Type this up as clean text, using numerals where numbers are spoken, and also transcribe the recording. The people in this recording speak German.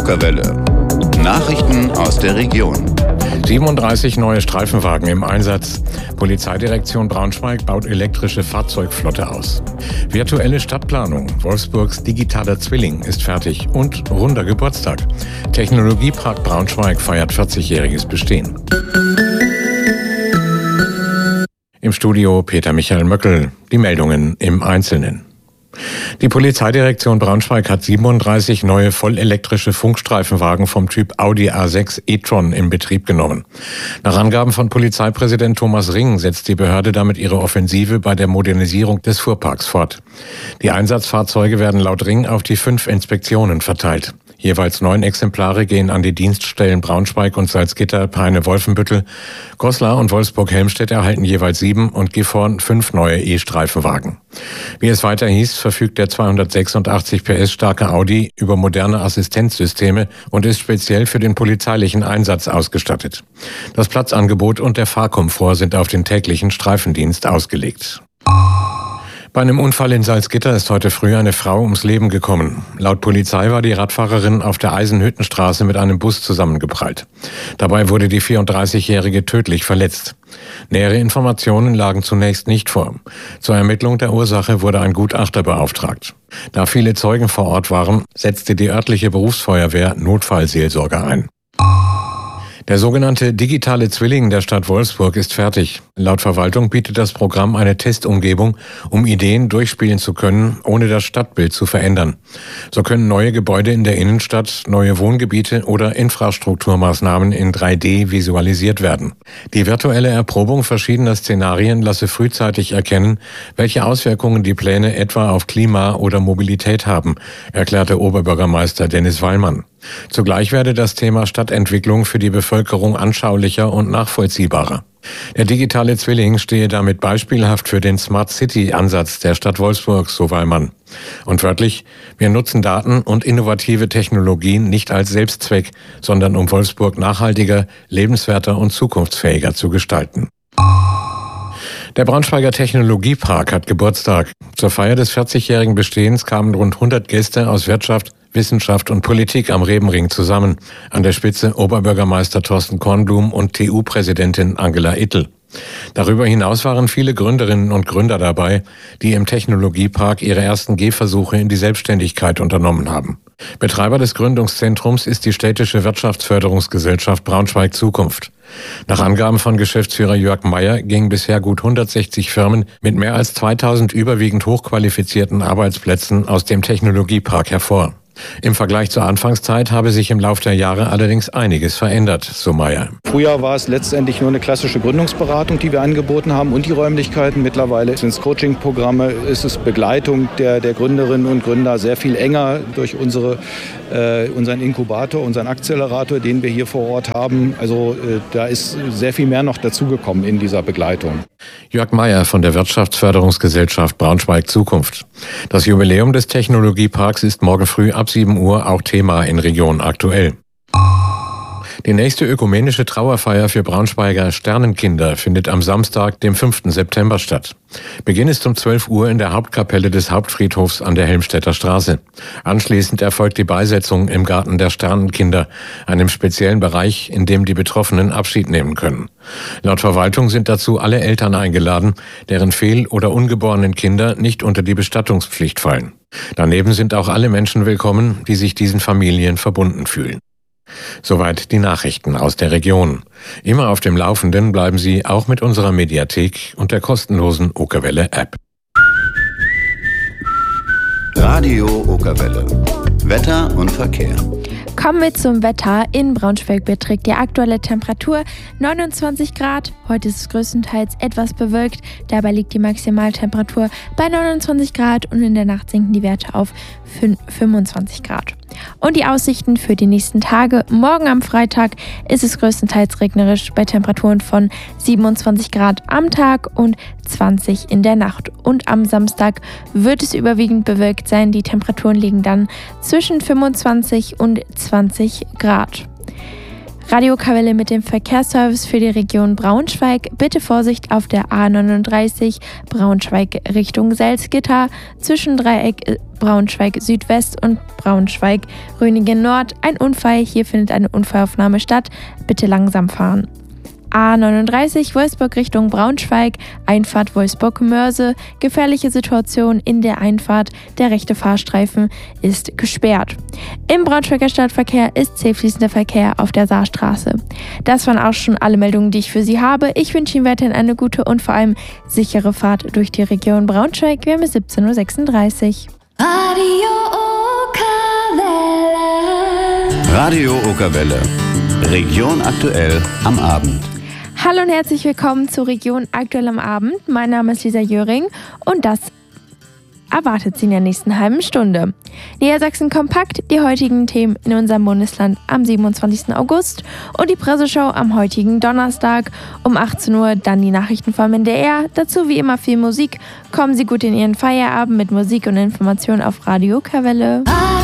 Okerwelle. Nachrichten aus der Region. 37 neue Streifenwagen im Einsatz. Polizeidirektion Braunschweig baut elektrische Fahrzeugflotte aus. Virtuelle Stadtplanung. Wolfsburgs digitaler Zwilling ist fertig. Und runder Geburtstag. Technologiepark Braunschweig feiert 40-jähriges Bestehen. Im Studio Peter Michael Möckel. Die Meldungen im Einzelnen. Die Polizeidirektion Braunschweig hat 37 neue vollelektrische Funkstreifenwagen vom Typ Audi A6 e-tron in Betrieb genommen. Nach Angaben von Polizeipräsident Thomas Ring setzt die Behörde damit ihre Offensive bei der Modernisierung des Fuhrparks fort. Die Einsatzfahrzeuge werden laut Ring auf die 5 Inspektionen verteilt. Jeweils 9 Exemplare gehen an die Dienststellen Braunschweig und Salzgitter, Peine-Wolfenbüttel. Goslar und Wolfsburg-Helmstedt erhalten jeweils 7 und Gifhorn 5 neue E-Streifenwagen. Wie es weiter hieß, verfügt der 286 PS starke Audi über moderne Assistenzsysteme und ist speziell für den polizeilichen Einsatz ausgestattet. Das Platzangebot und der Fahrkomfort sind auf den täglichen Streifendienst ausgelegt. Bei einem Unfall in Salzgitter ist heute früh eine Frau ums Leben gekommen. Laut Polizei war die Radfahrerin auf der Eisenhüttenstraße mit einem Bus zusammengeprallt. Dabei wurde die 34-Jährige tödlich verletzt. Nähere Informationen lagen zunächst nicht vor. Zur Ermittlung der Ursache wurde ein Gutachter beauftragt. Da viele Zeugen vor Ort waren, setzte die örtliche Berufsfeuerwehr Notfallseelsorger ein. Der sogenannte digitale Zwilling der Stadt Wolfsburg ist fertig. Laut Verwaltung bietet das Programm eine Testumgebung, um Ideen durchspielen zu können, ohne das Stadtbild zu verändern. So können neue Gebäude in der Innenstadt, neue Wohngebiete oder Infrastrukturmaßnahmen in 3D visualisiert werden. Die virtuelle Erprobung verschiedener Szenarien lasse frühzeitig erkennen, welche Auswirkungen die Pläne etwa auf Klima oder Mobilität haben, erklärte Oberbürgermeister Dennis Wallmann. Zugleich werde das Thema Stadtentwicklung für die Bevölkerung anschaulicher und nachvollziehbarer. Der digitale Zwilling stehe damit beispielhaft für den Smart City-Ansatz der Stadt Wolfsburg, so Wallmann. Und wörtlich, wir nutzen Daten und innovative Technologien nicht als Selbstzweck, sondern um Wolfsburg nachhaltiger, lebenswerter und zukunftsfähiger zu gestalten. Der Braunschweiger Technologiepark hat Geburtstag. Zur Feier des 40-jährigen Bestehens kamen rund 100 Gäste aus Wirtschaft, Wissenschaft und Politik am Rebenring zusammen. An der Spitze Oberbürgermeister Thorsten Kornblum und TU-Präsidentin Angela Ittel. Darüber hinaus waren viele Gründerinnen und Gründer dabei, die im Technologiepark ihre ersten Gehversuche in die Selbstständigkeit unternommen haben. Betreiber des Gründungszentrums ist die städtische Wirtschaftsförderungsgesellschaft Braunschweig Zukunft. Nach Angaben von Geschäftsführer Jörg Meyer gingen bisher gut 160 Firmen mit mehr als 2000 überwiegend hochqualifizierten Arbeitsplätzen aus dem Technologiepark hervor. Im Vergleich zur Anfangszeit habe sich im Lauf der Jahre allerdings einiges verändert, so Meyer. Früher war es letztendlich nur eine klassische Gründungsberatung, die wir angeboten haben und die Räumlichkeiten. Mittlerweile sind es Coaching-Programme, ist es Begleitung der Gründerinnen und Gründer sehr viel enger durch unseren Inkubator, unseren Akzelerator, den wir hier vor Ort haben. Also da ist sehr viel mehr noch dazugekommen in dieser Begleitung. Jörg Meyer von der Wirtschaftsförderungsgesellschaft Braunschweig Zukunft. Das Jubiläum des Technologieparks ist morgen früh ab 7 Uhr auch Thema in Region Aktuell. Die nächste ökumenische Trauerfeier für Braunschweiger Sternenkinder findet am Samstag, dem 5. September statt. Beginn ist um 12 Uhr in der Hauptkapelle des Hauptfriedhofs an der Helmstedter Straße. Anschließend erfolgt die Beisetzung im Garten der Sternenkinder, einem speziellen Bereich, in dem die Betroffenen Abschied nehmen können. Laut Verwaltung sind dazu alle Eltern eingeladen, deren fehl- oder ungeborenen Kinder nicht unter die Bestattungspflicht fallen. Daneben sind auch alle Menschen willkommen, die sich diesen Familien verbunden fühlen. Soweit die Nachrichten aus der Region. Immer auf dem Laufenden bleiben Sie auch mit unserer Mediathek und der kostenlosen Okerwelle-App. Radio Okerwelle. Wetter und Verkehr. Kommen wir zum Wetter. In Braunschweig beträgt die aktuelle Temperatur 29 Grad. Heute ist es größtenteils etwas bewölkt. Dabei liegt die Maximaltemperatur bei 29 Grad und in der Nacht sinken die Werte auf 25 Grad. Und die Aussichten für die nächsten Tage. Morgen am Freitag ist es größtenteils regnerisch bei Temperaturen von 27 Grad am Tag und 20 in der Nacht. Und am Samstag wird es überwiegend bewölkt sein. Die Temperaturen liegen dann zwischen 25 und 20 Grad. Radio Kavelle mit dem Verkehrsservice für die Region Braunschweig. Bitte Vorsicht auf der A39 Braunschweig Richtung Salzgitter zwischen Dreieck Braunschweig Südwest und Braunschweig Röningen Nord. Ein Unfall, hier findet eine Unfallaufnahme statt. Bitte langsam fahren. A39 Wolfsburg Richtung Braunschweig, Einfahrt Wolfsburg-Mörse, gefährliche Situation in der Einfahrt, der rechte Fahrstreifen ist gesperrt. Im Braunschweiger Stadtverkehr ist zähfließender Verkehr auf der Saarstraße. Das waren auch schon alle Meldungen, die ich für Sie habe. Ich wünsche Ihnen weiterhin eine gute und vor allem sichere Fahrt durch die Region Braunschweig. Wir haben es 17:36 Uhr. Radio Okerwelle. Region aktuell am Abend. Hallo und herzlich willkommen zur Region aktuell am Abend. Mein Name ist Lisa Jöring und das erwartet Sie in der nächsten halben Stunde. Niedersachsen kompakt, die heutigen Themen in unserem Bundesland am 27. August und die Presseschau am heutigen Donnerstag um 18 Uhr, dann die Nachrichten vom NDR. Dazu wie immer viel Musik. Kommen Sie gut in Ihren Feierabend mit Musik und Informationen auf Radio Kavelle.